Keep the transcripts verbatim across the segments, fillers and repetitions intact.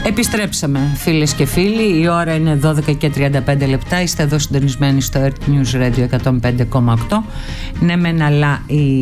Επιστρέψαμε, φίλες και φίλοι. Η ώρα είναι δώδεκα και τριάντα πέντε λεπτά. Είστε εδώ συντονισμένοι στο Earth News Radio εκατόν πέντε κόμμα οκτώ. Ναι μεν αλλά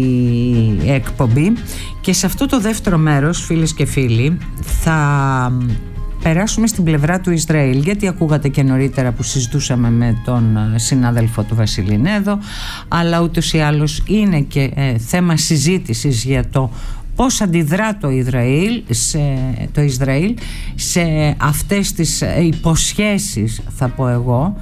η εκπομπή. Και σε αυτό το δεύτερο μέρος, φίλες και φίλοι, θα περάσουμε στην πλευρά του Ισραήλ, γιατί ακούγατε και νωρίτερα που συζητούσαμε με τον συνάδελφο του Βασίλη Νέδο, αλλά ούτως ή άλλως είναι και ε, θέμα συζήτησης για το πώς αντιδρά το Ισραήλ, σε, το Ισραήλ σε αυτές τις υποσχέσεις, θα πω εγώ,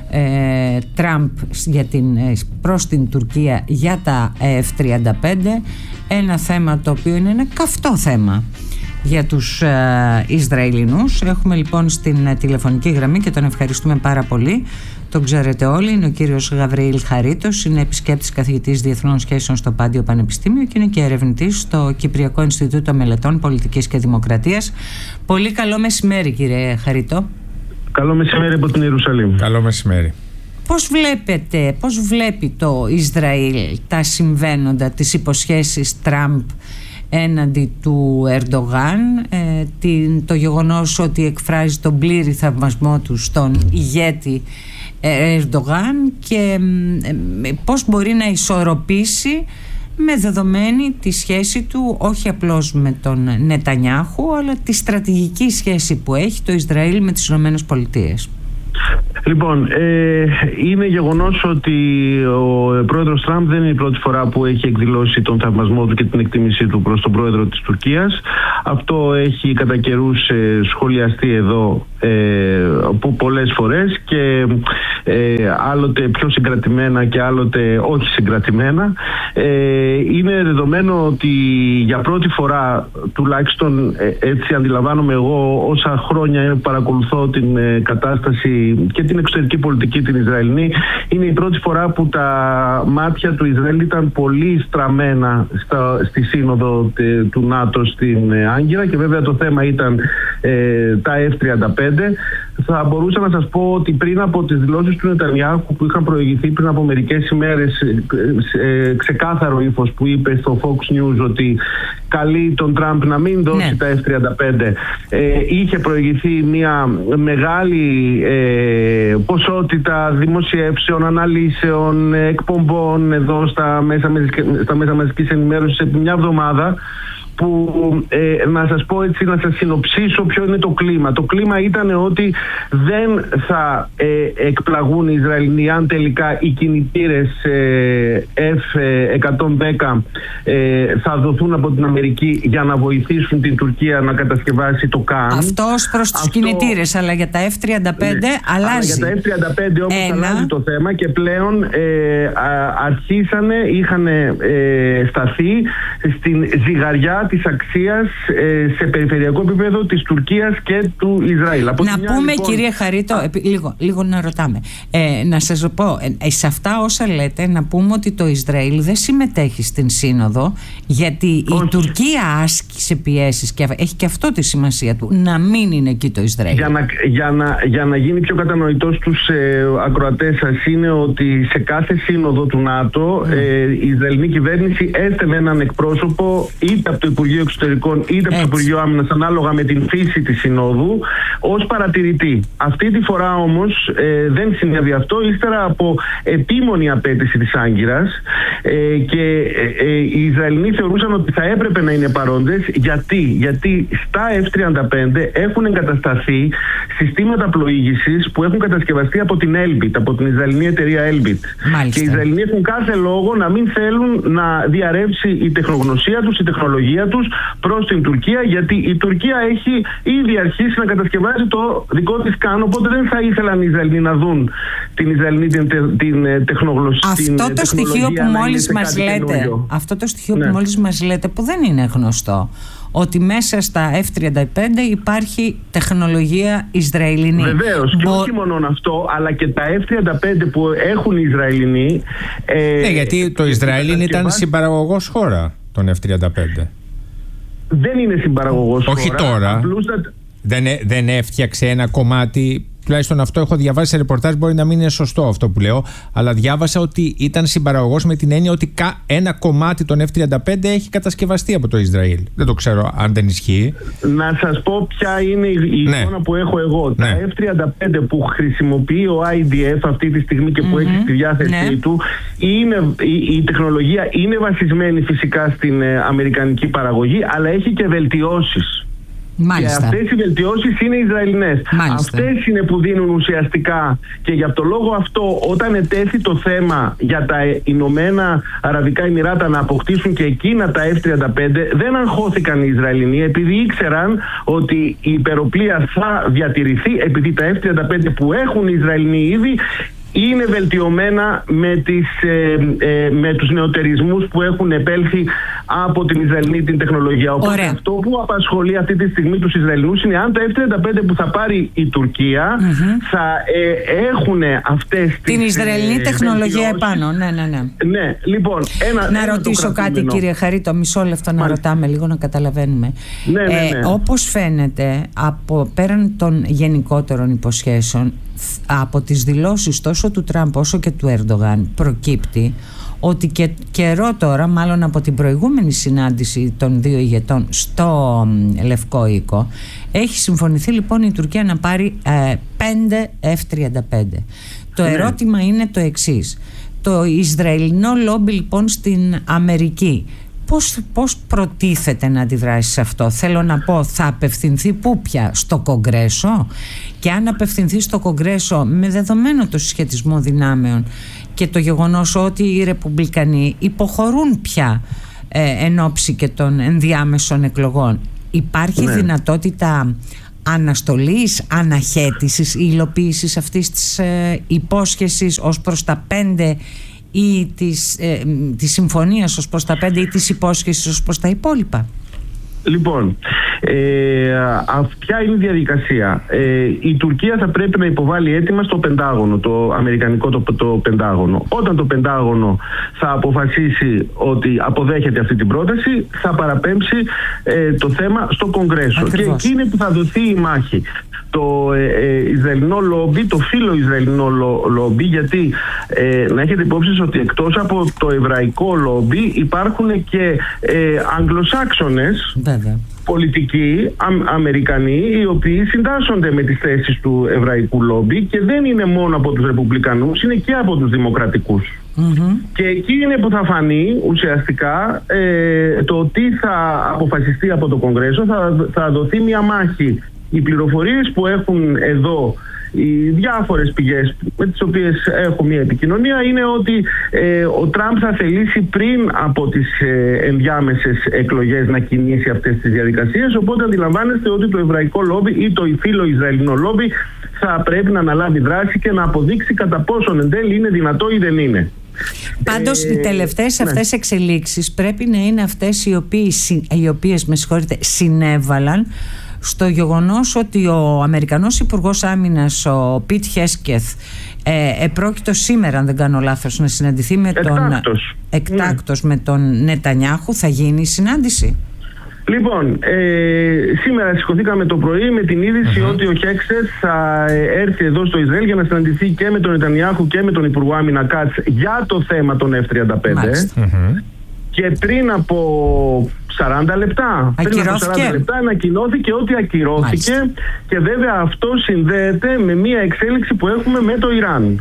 ε, Τραμπ για την, προς την Τουρκία για τα εφ τριάντα πέντε, ένα θέμα το οποίο είναι ένα καυτό θέμα για τους ε, Ισραηλινούς. Έχουμε λοιπόν στην ε, τηλεφωνική γραμμή, και τον ευχαριστούμε πάρα πολύ, τον ξέρετε όλοι, είναι ο κύριος Γαβριήλ Χαρίτος, είναι επισκέπτης καθηγητής διεθνών σχέσεων στο Πάντιο Πανεπιστήμιο και είναι και ερευνητής στο Κυπριακό Ινστιτούτο Μελετών Πολιτικής και Δημοκρατίας. Πολύ καλό μεσημέρι, κύριε Χαρίτο. Καλό μεσημέρι από την Ιερουσαλήμ. Καλό μεσημέρι. Πώς βλέπετε, πώς βλέπει το Ισραήλ τα συμβαίνοντα, τις υποσχέσεις Τραμπ έναντι του Ερντογάν, ε, την, το γεγονός ότι εκφράζει τον πλήρη θαυμασμό του στον ηγέτη Ερντογάν, και ε, πώς μπορεί να ισορροπήσει με δεδομένη τη σχέση του όχι απλώς με τον Νετανιάχου, αλλά τη στρατηγική σχέση που έχει το Ισραήλ με τις Ηνωμένες Πολιτείες. Λοιπόν, ε, είναι γεγονός ότι ο πρόεδρος Τραμπ δεν είναι η πρώτη φορά που έχει εκδηλώσει τον θαυμασμό του και την εκτίμησή του προς τον πρόεδρο της Τουρκίας. Αυτό έχει κατά καιρούς ε, σχολιαστεί εδώ ε, πολλές φορές, και ε, άλλοτε πιο συγκρατημένα και άλλοτε όχι συγκρατημένα. Ε, είναι δεδομένο ότι για πρώτη φορά, τουλάχιστον ε, έτσι αντιλαμβάνομαι εγώ όσα χρόνια παρακολουθώ την ε, κατάσταση και την εξωτερική πολιτική την Ισραηλινή, είναι η πρώτη φορά που τα μάτια του Ισραήλ ήταν πολύ στραμμένα στα, στη σύνοδο τε, του ΝΑΤΟ στην ε, Άγκυρα, και βέβαια το θέμα ήταν ε, τα εφ τριάντα πέντε. Θα μπορούσα να σας πω ότι πριν από τις δηλώσεις του Νετανιάχου που είχαν προηγηθεί πριν από μερικές ημέρες, ε, ξεκάθαρο ύφος που είπε στο Fox News ότι καλεί τον Τραμπ να μην δώσει ναι. τα εφ τριάντα πέντε, ε, είχε προηγηθεί μια μεγάλη ε, ποσότητα δημοσιεύσεων, αναλύσεων, εκπομπών εδώ στα μέσα, στα μέσα μαζικής ενημέρωσης σε μια εβδομάδα, που ε, να σας πω έτσι, να σας συνοψίσω ποιο είναι το κλίμα. Το κλίμα ήταν ότι δεν θα ε, εκπλαγούν οι Ισραηλινοί αν τελικά οι κινητήρες ε, εφ εκατόν δέκα ε, θα δοθούν από την Αμερική για να βοηθήσουν την Τουρκία να κατασκευάσει το ΚΑΝ. Αυτό ως προς τους Αυτό... κινητήρες, αλλά για τα εφ τριάντα πέντε ναι. αλλάζει. Αλλά για τα εφ τριάντα πέντε όμως Ένα... αλλάζει το θέμα, και πλέον ε, α, αρχίσανε, είχαν ε, σταθεί στην ζυγαριά της αξίας ε, σε περιφερειακό επίπεδο της Τουρκίας και του Ισραήλ. Από να μια, πούμε λοιπόν... κύριε Χαρίτο, επί, λίγο, λίγο να ρωτάμε, ε, να σας πω, ε, σε αυτά όσα λέτε, να πούμε ότι το Ισραήλ δεν συμμετέχει στην σύνοδο, γιατί Όχι. η Τουρκία άσκησε πιέσεις και έχει και αυτό τη σημασία του, να μην είναι εκεί το Ισραήλ. Για να, για να, για να γίνει πιο κατανοητό στους ε, ακροατές σας, είναι ότι σε κάθε σύνοδο του ΝΑΤΟ mm. ε, η Ισραηλινή κυβέρνηση έστελνε έναν εκπρόσωπο είτε από το Υπουργείο Εξωτερικών είτε από το Υπουργείο Άμυνας, ανάλογα με την φύση της συνόδου, ως παρατηρητή. Αυτή τη φορά όμως ε, δεν συνέβη αυτό, ύστερα από επίμονη απέτηση της Άγκυρας, ε, και ε, ε, οι Ισραηλινοί θεωρούσαν ότι θα έπρεπε να είναι παρόντες. Γιατί, Γιατί στα εφ τριάντα πέντε έχουν εγκατασταθεί συστήματα πλοήγησης που έχουν κατασκευαστεί από την Elbit, από την Ισραηλινή εταιρεία Elbit. Μάλιστα. Και οι Ισραηλινοί έχουν κάθε λόγο να μην θέλουν να διαρρεύσει η τεχνογνωσία τους, η τεχνολογία τους προς την Τουρκία, γιατί η Τουρκία έχει ήδη αρχίσει να κατασκευάζει το δικό της ΚΑΝ, οπότε δεν θα ήθελαν οι Ισραηλοί να δουν την Ισραηλινή την, την τεχνογνωσία. Αυτό το στοιχείο που μόλις μας λέτε, αυτό το στοιχείο ναι. που μόλις μας λέτε, που δεν είναι γνωστό, ότι μέσα στα εφ τριάντα πέντε υπάρχει τεχνολογία Ισραηλινή. Βεβαίως, και Μπο... όχι μόνο αυτό, αλλά και τα εφ τριάντα πέντε που έχουν οι Ισραηλινοί. Ε, ναι, γιατί το Ισραήλ ήταν συμπαραγωγός χώρα των εφ τριάντα πέντε. Δεν είναι συμπαραγωγός χώρα. Όχι τώρα. Απλούστατα... Δεν, δεν έφτιαξε ένα κομμάτι τουλάχιστον αυτό έχω διαβάσει σε ρεπορτάζ, μπορεί να μην είναι σωστό αυτό που λέω, αλλά διάβασα ότι ήταν συμπαραγωγός με την έννοια ότι ένα κομμάτι των εφ τριάντα πέντε έχει κατασκευαστεί από το Ισραήλ. Δεν το ξέρω αν δεν ισχύει. Να σας πω ποια είναι η ναι. εικόνα που έχω εγώ. Ναι. Τα εφ τριάντα πέντε που χρησιμοποιεί ο άι ντι εφ αυτή τη στιγμή και που mm-hmm. έχει στη διάθεσή ναι. του, είναι, η, η τεχνολογία είναι βασισμένη φυσικά στην ε, αμερικανική παραγωγή, αλλά έχει και βελτιώσεις. Μάλιστα. Και αυτές οι βελτιώσεις είναι Ισραηλινές. Μάλιστα. Αυτές είναι που δίνουν ουσιαστικά, και για το λόγο αυτό, όταν ετέθη το θέμα για τα Ηνωμένα Αραβικά Εμιράτα να αποκτήσουν και εκείνα τα εφ τριάντα πέντε, δεν αγχώθηκαν οι Ισραηλινοί, επειδή ήξεραν ότι η υπεροπλία θα διατηρηθεί, επειδή τα εφ τριάντα πέντε που έχουν οι Ισραηλινοί ήδη είναι βελτιωμένα με, τις, ε, ε, με τους νεωτερισμούς που έχουν επέλθει από την Ισραηλινή την τεχνολογία. Οπότε Ωραία. αυτό που απασχολεί αυτή τη στιγμή τους Ισραηλινούς είναι αν τα εφ τριάντα πέντε που θα πάρει η Τουρκία mm-hmm. θα ε, έχουν αυτές τις την Ισραηλινή ε, τεχνολογία επάνω. Ναι, ναι, ναι. ναι λοιπόν, ένα, να ένα ρωτήσω κάτι, κύριε Χαρίτο, μισό λεπτό να Μάλιστα. ρωτάμε λίγο να καταλαβαίνουμε. Ναι, ναι, ναι. Ε, όπως φαίνεται, από πέραν των γενικότερων υποσχέσεων, από τις δηλώσεις τόσο του Τραμπ όσο και του Ερντογάν προκύπτει ότι και καιρό τώρα, μάλλον από την προηγούμενη συνάντηση των δύο ηγετών στο Λευκό Οίκο, έχει συμφωνηθεί λοιπόν η Τουρκία να πάρει ε, πέντε εφ τριάντα πέντε. Το ναι. ερώτημα είναι το εξής. Το Ισραηλινό λόμπι λοιπόν στην Αμερική Πώς, πώς προτίθεται να αντιδράσει σε αυτό? Θέλω να πω, θα απευθυνθεί πού πια? Στο Κογκρέσο? Και αν απευθυνθεί στο Κογκρέσο, με δεδομένο το συσχετισμό δυνάμεων και το γεγονός ότι οι Ρεπουμπλικανοί υποχωρούν πια ε, εν ώψη και των ενδιάμεσων εκλογών, υπάρχει ναι. δυνατότητα αναστολής, αναχέτησης ή υλοποίησης αυτής της ε, υπόσχεσης ως προς τα πέντε ή της, ε, της συμφωνίας ως προς τα πέντε ή της υπόσχεσης ως προς τα υπόλοιπα? Λοιπόν, ε, ποια είναι η διαδικασία? Ε, η Τουρκία θα πρέπει να υποβάλει αίτημα στο Πεντάγωνο, το αμερικανικό το, το Πεντάγωνο. Όταν το Πεντάγωνο θα αποφασίσει ότι αποδέχεται αυτή την πρόταση, θα παραπέμψει ε, το θέμα στο Κογκρέσο. Ακριβώς. Και εκεί είναι που θα δοθεί η μάχη. Το ε, ε, Ισραηλινό λόμπι, το φίλο Ισραηλινό λο, λόμπι, γιατί ε, να έχετε υπόψη ότι εκτός από το εβραϊκό λόμπι υπάρχουν και ε, Αγγλοσάξονες Βέβαια. πολιτικοί α, Αμερικανοί, οι οποίοι συντάσσονται με τις θέσεις του εβραϊκού λόμπι και δεν είναι μόνο από τους Ρεπουμπλικανούς, είναι και από τους Δημοκρατικούς. Mm-hmm. Και εκεί είναι που θα φανεί ουσιαστικά ε, το τι θα αποφασιστεί από το Κογκρέσο. Θα, θα δοθεί μια μάχη. Οι πληροφορίες που έχουν εδώ οι διάφορες πηγές με τις οποίες έχω μια επικοινωνία είναι ότι ε, ο Τραμπ θα θελήσει πριν από τις ε, ενδιάμεσες εκλογές να κινήσει αυτές τις διαδικασίες, οπότε αντιλαμβάνεστε ότι το εβραϊκό λόμπι ή το φίλο Ισραηλινό λόμπι θα πρέπει να αναλάβει δράση και να αποδείξει κατά πόσον εν τέλει είναι δυνατό ή δεν είναι. Πάντως ε, οι τελευταίες ναι. αυτές εξελίξεις πρέπει να είναι αυτές οι οποίες, οι οποίες με συγχωρείτε, συνέβαλαν στο γεγονός ότι ο Αμερικανός Υπουργός Άμυνας, ο Πιτ Χέσκεθ, ε, επρόκειτο σήμερα, αν δεν κάνω λάθος, να συναντηθεί με εκτάκτος. τον εκτάκτος ναι. με τον Νετανιάχου. Θα γίνει η συνάντηση? Λοιπόν, ε, σήμερα σηκωθήκαμε το πρωί με την είδηση uh-huh. ότι ο Χέσκεθ θα έρθει εδώ στο Ισραήλ για να συναντηθεί και με τον Νετανιάχου και με τον Υπουργό Άμυνα Κάτς για το θέμα των εφ τριάντα πέντε. Uh-huh. Και πριν από σαράντα λεπτά, πριν από σαράντα λεπτά ανακοινώθηκε ότι ακυρώθηκε. Μάλιστα. Και βέβαια αυτό συνδέεται με μια εξέλιξη που έχουμε με το Ιράν.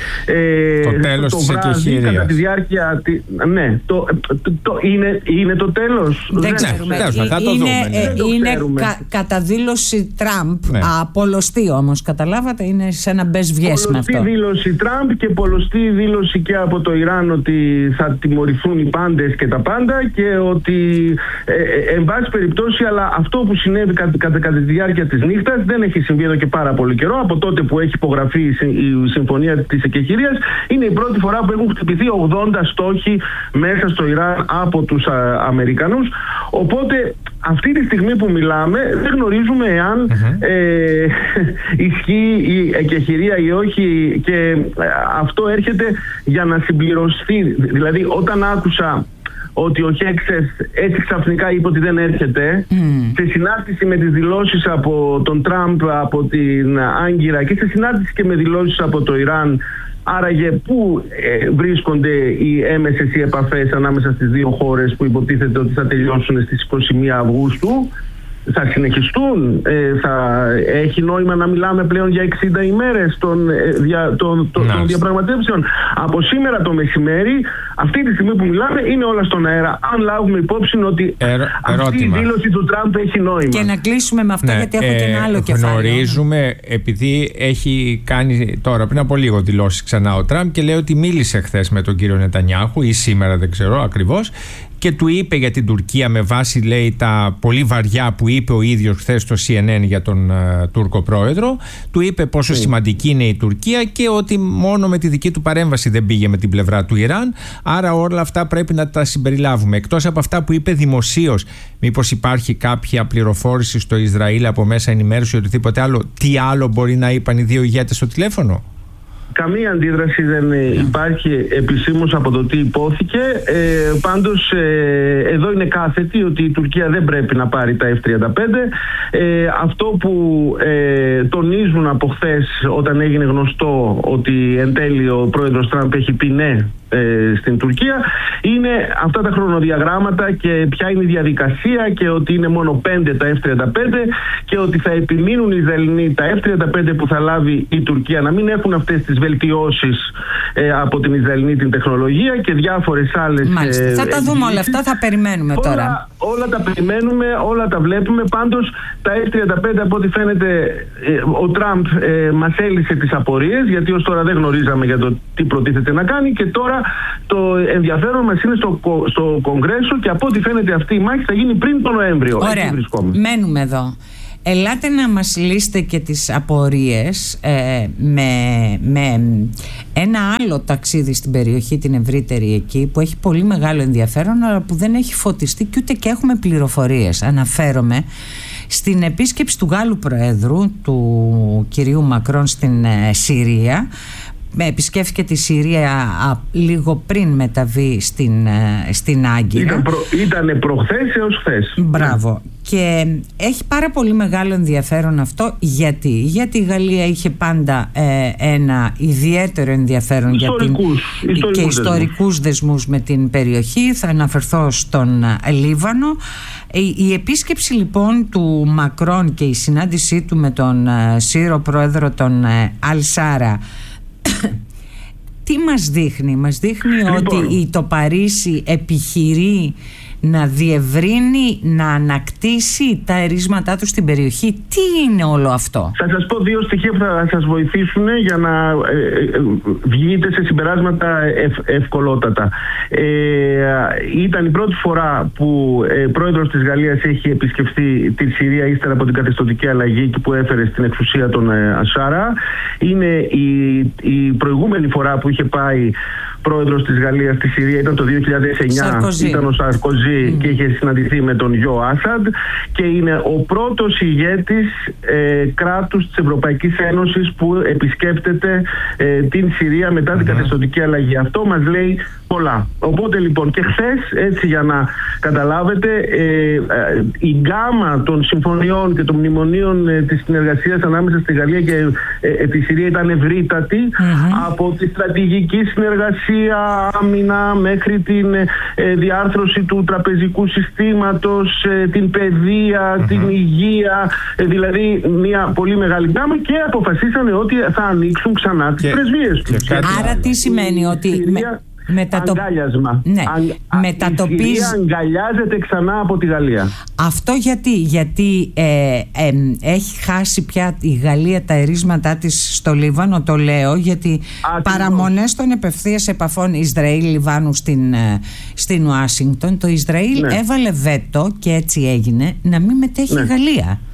Ε, το τέλος το της εκεχηρίας. Κατά τη διάρκεια, ναι, το, το, το, είναι, είναι το τέλος. Δεν, δεν ξέρουμε. Ναι, θα το είναι δούμε, ε, είναι κα, κατά δήλωση Τραμπ, ναι. απολωστή όμως, καταλάβατε, είναι σε ένα μπες βιές με αυτό. Πολλωστή δήλωση Τραμπ και πολλωστή δήλωση και από το Ιράν ότι θα τιμωρηθούν οι πάντες και τα πάντα και ότι ε, ε, εν πάση περιπτώσει, αλλά αυτό που συνέβη κατά, κατά, κατά τη διάρκεια της νύχτας δεν έχει συμβεί εδώ και πάρα πολύ καιρό, από τότε που έχει υπογραφεί η συμφωνία της εκεχηρίας. Είναι η πρώτη φορά που έχουν χτυπηθεί ογδόντα στόχοι μέσα στο Ιράν από τους α, Αμερικανούς. Οπότε αυτή τη στιγμή που μιλάμε δεν γνωρίζουμε εάν uh-huh. ε, ισχύει η εκεχηρία ή όχι, και αυτό έρχεται για να συμπληρωθεί. Δηλαδή όταν άκουσα ότι ο Χέξες έτσι ξαφνικά είπε ότι δεν έρχεται, mm. σε συνάρτηση με τις δηλώσεις από τον Τραμπ, από την Άγκυρα και σε συνάρτηση και με δηλώσεις από το Ιράν. Άραγε πού ε, βρίσκονται οι έμεσες οι επαφές ανάμεσα στις δύο χώρες που υποτίθεται ότι θα τελειώσουν στις είκοσι μία Αυγούστου? Θα συνεχιστούν, ε, θα έχει νόημα να μιλάμε πλέον για εξήντα ημέρες των, ε, δια, των, των, των διαπραγματεύσεων? Από σήμερα το μεσημέρι, αυτή τη στιγμή που μιλάμε, είναι όλα στον αέρα. Αν λάβουμε υπόψη ότι Ερω, αυτή η δήλωση του Τραμπ έχει νόημα. Και να κλείσουμε με αυτό, ναι, γιατί έχω ε, και ένα άλλο κεφάλαιο. Γνωρίζουμε, επειδή έχει κάνει τώρα πριν από λίγο δηλώσει ξανά ο Τραμπ και λέει ότι μίλησε χθες με τον κύριο Νετανιάχου ή σήμερα, δεν ξέρω ακριβώς, και του είπε για την Τουρκία με βάση, λέει, τα πολύ βαριά που είπε ο ίδιος χθες στο σι εν εν για τον uh, Τούρκο πρόεδρο. Του είπε πόσο mm. σημαντική είναι η Τουρκία και ότι μόνο με τη δική του παρέμβαση δεν πήγε με την πλευρά του Ιράν. Άρα όλα αυτά πρέπει να τα συμπεριλάβουμε. Εκτός από αυτά που είπε δημοσίως, μήπως υπάρχει κάποια πληροφόρηση στο Ισραήλ από μέσα ενημέρωση ή οτιδήποτε άλλο? Τι άλλο μπορεί να είπαν οι δύο ηγέτες στο τηλέφωνο? Καμία αντίδραση δεν υπάρχει επισήμως από το τι υπόθηκε. Ε, πάντως ε, εδώ είναι κάθετη ότι η Τουρκία δεν πρέπει να πάρει τα εφ τριάντα πέντε. Ε, αυτό που ε, τονίζουν από χθες, όταν έγινε γνωστό ότι εν τέλει ο πρόεδρος Τραμπ έχει πει ναι ε, στην Τουρκία, είναι αυτά τα χρονοδιαγράμματα και ποια είναι η διαδικασία, και ότι είναι μόνο πέντε τα εφ τριάντα πέντε και ότι θα επιμείνουν οι Ισραηλοί τα εφ τριάντα πέντε που θα λάβει η Τουρκία να μην έχουν αυτές τις βελτιώσεις ε, από την Ισραηλινή την τεχνολογία και διάφορες άλλες. Μάλιστα. Ε, θα τα δούμε όλα αυτά, θα περιμένουμε όλα, τώρα. Όλα τα περιμένουμε, όλα τα βλέπουμε. Πάντως τα εφ τριάντα πέντε, από ό,τι φαίνεται, ε, ο Τραμπ ε, μας έλυσε τις απορίες, γιατί ως τώρα δεν γνωρίζαμε για το τι προτίθεται να κάνει, και τώρα το ενδιαφέρον μας είναι στο, στο Κογκρέσο, και από ό,τι φαίνεται αυτή η μάχη θα γίνει πριν τον Νοέμβριο. Ωραία, μένουμε εδώ. Ελάτε να μας λύσετε και τις απορίες ε, με, με ένα άλλο ταξίδι στην περιοχή, την ευρύτερη εκεί, που έχει πολύ μεγάλο ενδιαφέρον, αλλά που δεν έχει φωτιστεί και ούτε και έχουμε πληροφορίες. Αναφέρομαι στην επίσκεψη του Γάλλου Προέδρου, του κυρίου Μακρόν, στην ε, Συρία. Επισκέφθηκε τη Συρία α, λίγο πριν μεταβεί στην, στην Άγκυρα. Ήταν προ, ήτανε προχθές έως χθες. Μπράβο. Και έχει πάρα πολύ μεγάλο ενδιαφέρον αυτό. Γιατί, γιατί η Γαλλία είχε πάντα ε, ένα ιδιαίτερο ενδιαφέρον για την, και ιστορικούς δεσμούς με την περιοχή. Θα αναφερθώ στον Λίβανο. Η, η επίσκεψη λοιπόν του Μακρόν και η συνάντησή του με τον ε, Σύρο πρόεδρο, τον ε, Αλ-Σάρα, τι μας δείχνει? Μας δείχνει λοιπόν ότι το Παρίσι επιχειρεί να διευρύνει, να ανακτήσει τα ερίσματά του στην περιοχή. Τι είναι όλο αυτό? Θα σας πω δύο στοιχεία που θα σας βοηθήσουν για να ε, ε, βγείτε σε συμπεράσματα ευ, ευκολότατα. Ε, ήταν η πρώτη φορά που ε, πρόεδρος της Γαλλίας έχει επισκεφθεί τη Συρία ύστερα από την καθεστωτική αλλαγή και που έφερε στην εξουσία τον ε, Ασάρα. Είναι η, η προηγούμενη φορά που είχε πάει πρόεδρος της Γαλλίας στη Συρία ήταν το δύο χιλιάδες εννιά. Σαρκοζή. Ήταν ο Σαρκοζή mm. και είχε συναντηθεί με τον γιο Άσαντ, και είναι ο πρώτος ηγέτης ε, κράτους της Ευρωπαϊκής Ένωσης που επισκέπτεται ε, την Συρία μετά mm. την καθεστωτική αλλαγή. Αυτό μας λέει πολλά. Οπότε λοιπόν και χθες, έτσι για να καταλάβετε, ε, ε, η γκάμα των συμφωνιών και των μνημονίων ε, της συνεργασίας ανάμεσα στη Γαλλία και ε, ε, τη Συρία ήταν ευρύτατη, mm-hmm. από τη στρατηγική συνεργασία, άμυνα, μέχρι την ε, διάρθρωση του τραπεζικού συστήματος, ε, την παιδεία, mm-hmm. την υγεία, ε, δηλαδή μια πολύ μεγάλη γκάμα, και αποφασίσανε ότι θα ανοίξουν ξανά τις πρεσβείες τους. Άρα τι σημαίνει? Ότι Συρία, μετατο... αγκάλιασμα. Ναι. Αν... Μετατοπίζει... Η Συρία αγκαλιάζεται ξανά από τη Γαλλία. Αυτό γιατί? Γιατί ε, ε, έχει χάσει πια η Γαλλία τα ερίσματά της στο Λίβανο. Το λέω γιατί Άτιμο. παραμονές των επευθείας επαφών Ισραήλ-Λιβάνου στην, στην Ουάσιγκτον, το Ισραήλ ναι. έβαλε βέτο, και έτσι έγινε, να μην μετέχει ναι. η Γαλλία.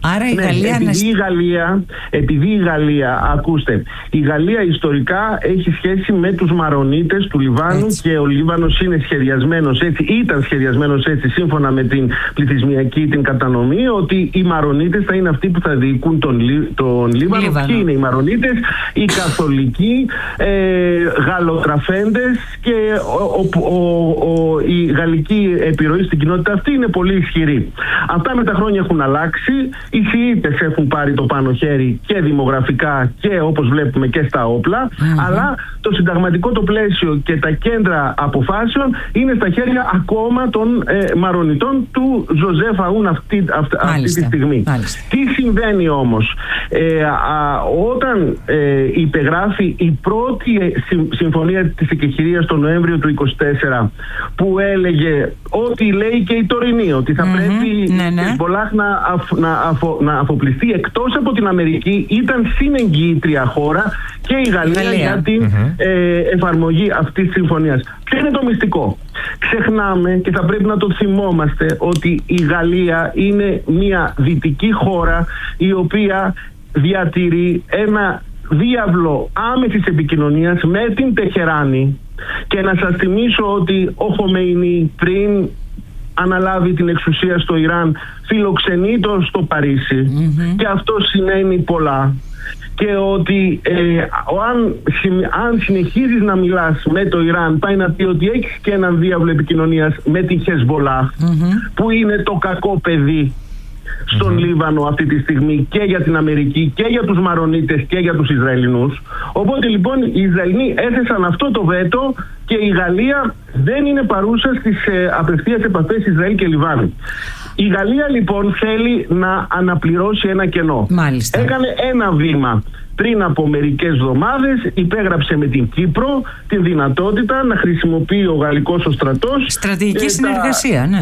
Άρα η ναι, Γαλλία... Επειδή, η Γαλλία, επειδή η Γαλλία, ακούστε, η Γαλλία ιστορικά έχει σχέση με τους Μαρονίτες του Λιβάνου, έτσι. Και ο Λίβανος είναι σχεδιασμένος έτσι, ήταν σχεδιασμένος έτσι σύμφωνα με την πληθυσμιακή την κατανομή, ότι οι Μαρονίτες θα είναι αυτοί που θα διοικούν τον, τον Λίβανο. Λίβανο. Ποιοι είναι οι Μαρονίτες? Οι καθολικοί, ε, γαλλοτραφέντες, και ο, ο, ο, ο, η γαλλική επιρροή στην κοινότητα αυτή είναι πολύ ισχυρή. Αυτά με τα χρόνια έχουν αλλάξει. Οι Σιήτες έχουν πάρει το πάνω χέρι και δημογραφικά και όπως βλέπουμε και στα όπλα, mm-hmm. αλλά το συνταγματικό το πλαίσιο και τα κέντρα αποφάσεων είναι στα χέρια ακόμα των ε, Μαρονιτών του Ζωζέφ Αούν αυτή, αυτή, αυτή τη στιγμή. Μάλιστα. Τι συμβαίνει όμως? Ε, α, όταν ε, υπεγράφει η πρώτη συμφωνία της εκεχηρίας τον Νοέμβριο του είκοσι τέσσερα, που έλεγε ότι λέει και η τωρινή, ότι θα mm-hmm. πρέπει ναι, ναι. η Χεσμπολάχ να, αφ, να, αφο, να αφοπλιστεί εκτός από την Αμερική, ήταν συνεγγυήτρια χώρα και η Γαλλία, Γαλλία. για την mm-hmm. ε, εφαρμογή αυτής της συμφωνίας. Ποιο είναι το μυστικό? Ξεχνάμε, και θα πρέπει να το θυμόμαστε, ότι η Γαλλία είναι μια δυτική χώρα η οποία διατηρεί ένα διάβλο άμεσης επικοινωνίας με την Τεχεράνη. Και να σας θυμίσω ότι ο Χομέινι, πριν αναλάβει την εξουσία στο Ιράν, φιλοξενεί το στο Παρίσι, mm-hmm. και αυτό σημαίνει πολλά. Και ότι ε, αν, αν συνεχίζεις να μιλάς με το Ιράν, πάει να πει ότι έχεις και έναν διάβλο επικοινωνίας με την Χεσμπολάχ, mm-hmm. που είναι το κακό παιδί στον mm-hmm. Λίβανο αυτή τη στιγμή, και για την Αμερική και για τους Μαρονίτες και για τους Ισραηλινούς. Οπότε λοιπόν οι Ισραηλοί έθεσαν αυτό το βέτο και η Γαλλία δεν είναι παρούσα στις ε, απευθείας επαφές Ισραήλ και Λιβάνου. Η Γαλλία λοιπόν θέλει να αναπληρώσει ένα κενό. Μάλιστα. Έκανε ένα βήμα. Πριν από μερικές εβδομάδες υπέγραψε με την Κύπρο την δυνατότητα να χρησιμοποιεί ο γαλλικός ο στρατός. Στρατηγική συνεργασία, τα... ναι.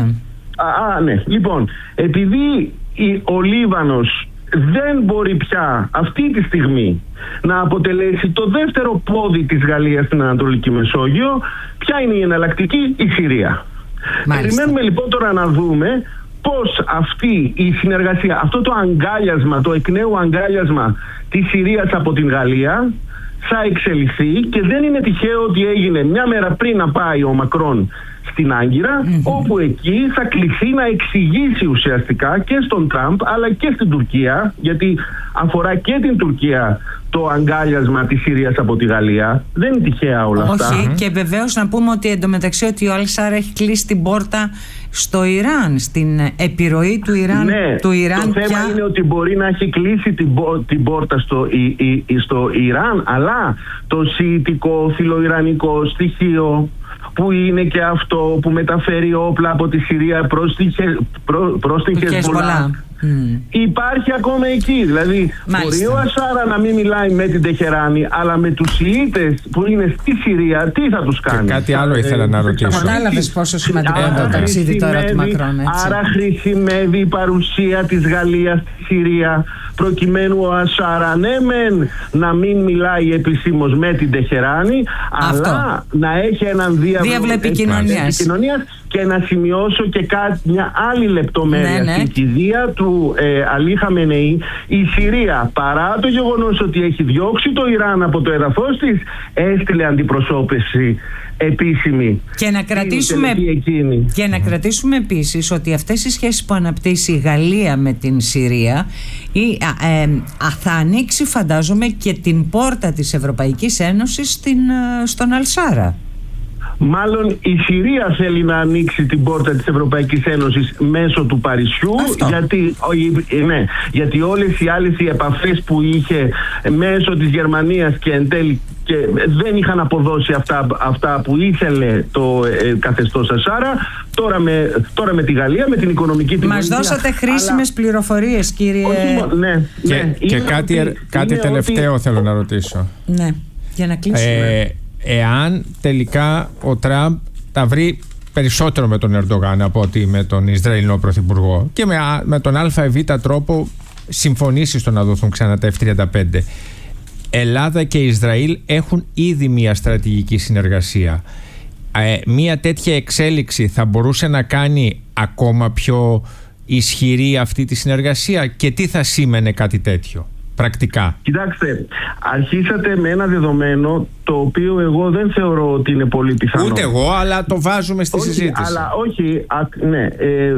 Α, α, ναι. Λοιπόν, επειδή η, ο Λίβανος δεν μπορεί πια αυτή τη στιγμή να αποτελέσει το δεύτερο πόδι της Γαλλίας στην Ανατολική Μεσόγειο, ποια είναι η εναλλακτική? Η Συρία. Μάλιστα. Περιμένουμε λοιπόν τώρα να δούμε πώς αυτή η συνεργασία, αυτό το αγκάλιασμα, το εκ νέου αγκάλιασμα της Συρίας από την Γαλλία θα εξελιχθεί, και δεν είναι τυχαίο ότι έγινε μια μέρα πριν να πάει ο Μακρόν στην Άγκυρα, mm-hmm. όπου εκεί θα κληθεί να εξηγήσει ουσιαστικά και στον Τραμπ αλλά και στην Τουρκία, γιατί αφορά και την Τουρκία το αγκάλιασμα της Συρίας από τη Γαλλία. Δεν είναι τυχαία όλα αυτά. Όχι, mm-hmm. και βεβαίως να πούμε ότι εντωμεταξύ ότι ο Αλ-Σάρα έχει κλείσει την πόρτα στο Ιράν, στην επιρροή του Ιράν. Ναι, του Ιράν το πια... θέμα είναι ότι μπορεί να έχει κλείσει την, την πόρτα στο, η, η, στο Ιράν, αλλά το σιητικό φιλοϊρανικό στοιχείο, που είναι και αυτό που μεταφέρει όπλα από τη Συρία προς, τη, προ, προς την Χεσμπολάχ, mm. υπάρχει ακόμα εκεί. Δηλαδή μπορεί ο Ασάρα να μην μιλάει με την Τεχεράνη, αλλά με τους Σιήτες που είναι στη Συρία τι θα τους κάνει? Και κάτι άλλο ήθελα ε, να ρωτήσω. Κατάλαβες πόσο σημαντικό είναι το ταξίδι τώρα του Μακρόν, έτσι. Άρα χρησιμεύει η παρουσία της Γαλλίας στη Συρία, προκειμένου ο Ασάρα ναι μεν να μην μιλάει επισήμως με την Τεχεράνη, αυτό, αλλά να έχει έναν διάβλο επικοινωνίας. Και να σημειώσω και κάτι, μια άλλη λεπτομέρεια, ναι, ναι. στην κηδεία του ε, Αλή Χαμενεή, η Συρία, παρά το γεγονός ότι έχει διώξει το Ιράν από το έδαφος της, έστειλε αντιπροσώπευση επίσημη. Και να κρατήσουμε, και να κρατήσουμε επίσης ότι αυτές οι σχέσεις που αναπτύσσει η Γαλλία με την Συρία ή, ε, ε, θα ανοίξει, φαντάζομαι, και την πόρτα της Ευρωπαϊκής Ένωσης στην, στον Αλ-Σάρα. Μάλλον η Συρία θέλει να ανοίξει την πόρτα της Ευρωπαϊκής Ένωσης μέσω του Παρισιού, γιατί, ναι, γιατί όλες οι άλλες οι επαφές που είχε μέσω της Γερμανίας και εν τέλει και δεν είχαν αποδώσει αυτά, αυτά που ήθελε το ε, καθεστώς Ασάρα. Τώρα με, τώρα με τη Γαλλία, με την οικονομική την Μας δώσατε χρήσιμες αλλά... πληροφορίες, κύριε. Όχι, ναι, και ναι, και κάτι, ότι, κάτι τελευταίο ότι... θέλω να ρωτήσω. Ναι, για να κλείσουμε. Ε, εάν τελικά ο Τραμπ τα βρει περισσότερο με τον Ερντογάν από ότι με τον Ισραηλινό Πρωθυπουργό και με, με τον ΑΒ τρόπο συμφωνήσει στο να δοθούν ξανά τα εφ τριάντα πέντε, Ελλάδα και Ισραήλ έχουν ήδη μια στρατηγική συνεργασία. Ε, μια τέτοια εξέλιξη θα μπορούσε να κάνει ακόμα πιο ισχυρή αυτή τη συνεργασία και τι θα σήμαινε κάτι τέτοιο πρακτικά? Κοιτάξτε, αρχίσατε με ένα δεδομένο το οποίο εγώ δεν θεωρώ ότι είναι πολύ πιθανό. Ούτε εγώ, αλλά το βάζουμε στη όχι, συζήτηση. Αλλά όχι, α, ναι, ε,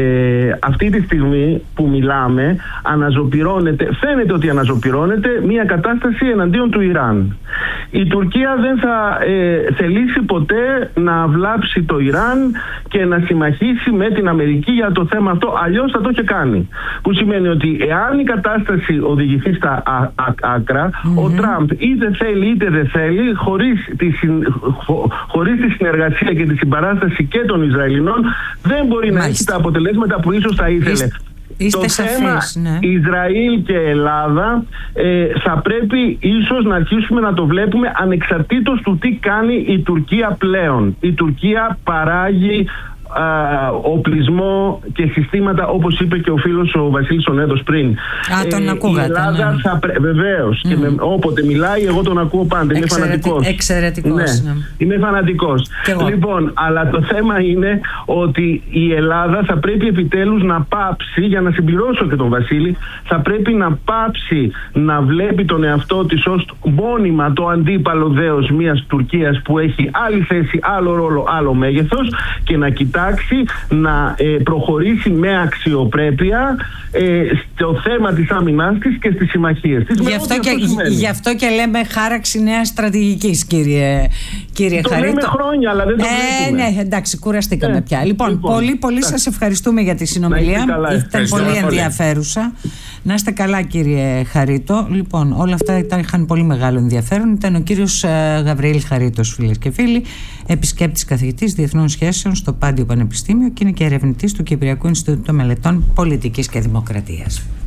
ε, αυτή τη στιγμή που μιλάμε αναζωπυρώνεται, φαίνεται ότι αναζωπυρώνεται μια κατάσταση εναντίον του Ιράν. Η Τουρκία δεν θα ε, θελήσει ποτέ να βλάψει το Ιράν και να συμμαχίσει με την Αμερική για το θέμα αυτό, αλλιώς θα το είχε κάνει. Που σημαίνει ότι εάν η κατάσταση οδηγηθεί στα α, α, άκρα, mm-hmm. ο Τραμπ είτε θέλει είτε δεν θέλει, χωρίς τη, χω, χωρίς τη συνεργασία και τη συμπαράσταση και των Ισραηλινών, δεν μπορεί Μάλιστα. να έχει τα αποτελέσματα που ίσως θα ήθελε. Είστε, είστε το σαφείς, θέμα ναι. Ισραήλ και Ελλάδα ε, θα πρέπει ίσως να αρχίσουμε να το βλέπουμε ανεξαρτήτως του τι κάνει η Τουρκία πλέον. Η Τουρκία παράγει Uh, οπλισμό και συστήματα, όπως είπε και ο φίλος ο Βασίλης ο Νέδος πριν. Α, τον ε, ακούγατε. Η Ελλάδα ναι. θα πρέ... βεβαίως mm. και με... όποτε μιλάει εγώ τον ακούω πάντα. Είμαι Εξαιρετι... φανατικός. Εξαιρετικός. Ναι. Ναι. Είμαι φανατικός. Λοιπόν, αλλά το θέμα είναι ότι η Ελλάδα θα πρέπει επιτέλους να πάψει, για να συμπληρώσω και τον Βασίλη, θα πρέπει να πάψει να βλέπει τον εαυτό της ως μόνιμα το αντίπαλο δέος μιας Τουρκίας που έχει άλλη θέση, άλλο ρόλο, άλλο μέγεθος, και να κοιτάξει να ε, προχωρήσει με αξιοπρέπεια ε, στο θέμα της άμυνάς της και στις συμμαχίες της. Γι' αυτό, και, γι' αυτό και λέμε χάραξη νέας στρατηγικής, κύριε, κύριε το Χαρίτο. λέμε χρόνια, αλλά δεν το ε, βλέπουμε. Ναι, εντάξει, κουραστήκαμε ε, πια. Λοιπόν, λοιπόν πολύ πολύ σας ευχαριστούμε για τη συνομιλία. Ήταν πολύ ενδιαφέρουσα. Να είστε καλά, κύριε Χαρίτο. Λοιπόν, όλα αυτά ήταν, είχαν πολύ μεγάλο ενδιαφέρον. Ήταν ο κύριος Γαβριήλ Χαρίτος, φίλες και φίλοι, επισκέπτης καθηγητής Διεθνών Σχέσεων στο Πάντιο Πανεπιστήμιο και είναι και ερευνητής του Κυπριακού Ινστιτούτου Μελετών Πολιτικής και Δημοκρατίας.